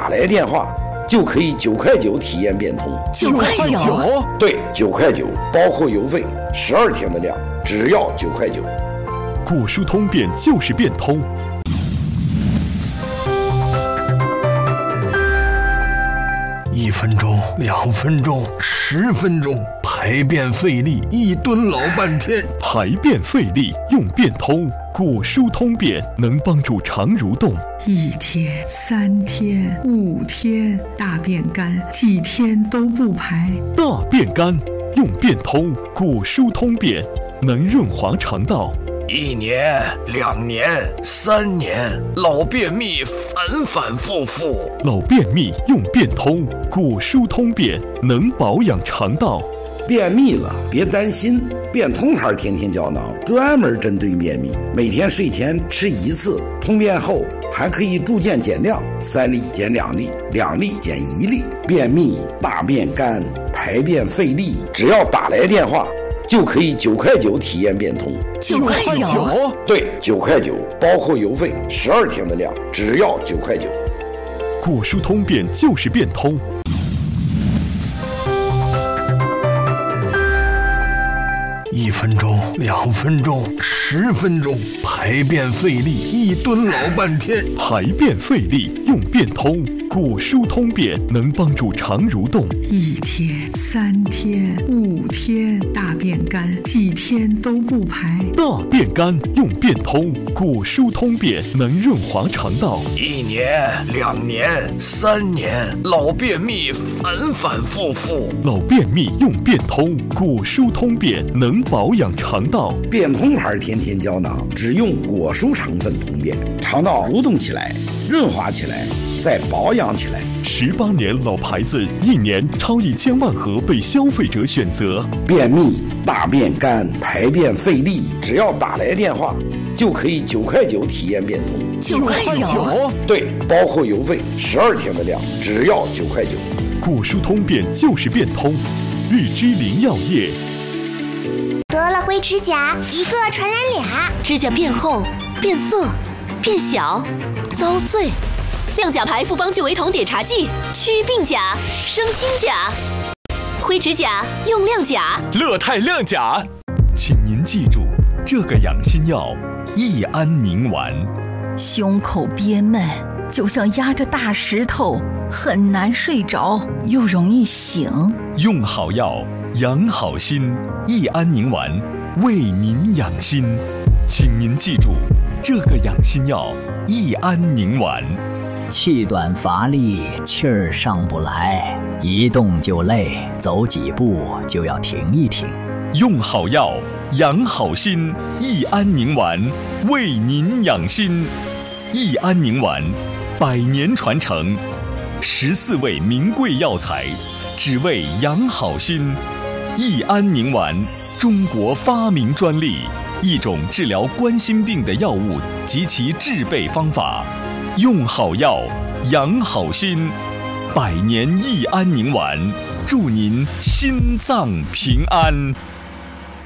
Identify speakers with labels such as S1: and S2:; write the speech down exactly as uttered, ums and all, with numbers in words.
S1: 打来电话就可以九块九体验变通。
S2: 九块九？
S1: 对，九块九，包括邮费，十二天的量，只要九块九。
S3: 果蔬通变就是变通。
S4: 一分钟，两分钟，十分钟，排便费力，一蹲老半天。
S3: 排便费力用变通，果蔬通便能帮助肠蠕动。
S5: 一天、三天、五天，大便干，几天都不排。
S3: 大便干用变通，果蔬通便能润滑肠道。
S6: 一年、两年、三年，老便秘反反复复。
S3: 老便秘用变通，果蔬通便能保养肠道。
S1: 便秘了别担心，变通牌天天胶囊专门针对便秘，每天睡前吃一次，通便后还可以逐渐减量，三粒减两粒，两粒减一粒。便秘、大便干、排便费力，只要打来电话就可以九块九体验变通。
S2: 九块九？
S1: 对，九块九，包括邮费，十二天的量，只要九块九。
S3: 果蔬通便就是变通。
S4: 一分钟，两分钟，十分钟，排便费力，一蹲老半天。
S3: 排便费力用变通，果蔬通便能帮助肠蠕动。
S5: 一天、三天、五天，大便干，几天都不排。
S3: 大便干用变通，果蔬通便能润滑肠道。
S6: 一年、两年、三年，老便秘反反复复。
S3: 老便秘用变通，果蔬通便能保养肠道。
S1: 变通牌天天胶囊只用果蔬成分通便，肠道蠕动起来，润滑起来，再保养起来。
S3: 十八年老牌子，一年超一千万盒被消费者选择。
S1: 便秘、大便干、排便费力，只要打来电话就可以九块九体验变通。
S2: 九块九？
S1: 对，包括邮费，十二天的量，只要九块九。
S3: 果蔬通便就是变通，日之林药业。
S7: 得了灰指甲，一个传染俩，
S2: 指甲变厚、变色、变小、遭碎。亮甲牌复方聚维酮碘茶剂，祛病甲、生新甲。灰指甲用亮甲，
S8: 乐泰亮甲。请您记住这个养心药：益安宁丸。
S9: 胸口憋闷，就像压着大石头，很难睡着，又容易醒。
S8: 用好药，养好心。益安宁丸为您养心，请您记住这个养心药：益安宁丸。
S10: 气短乏力，气儿上不来，一动就累，走几步就要停一停。
S8: 用好药，养好心。益安宁丸为您养心。益安宁丸，百年传承，十四味名贵药材，只为养好心。益安宁丸，中国发明专利，一种治疗冠心病的药物及其制备方法。用好药，养好心。百年益安宁丸，祝您心脏平安。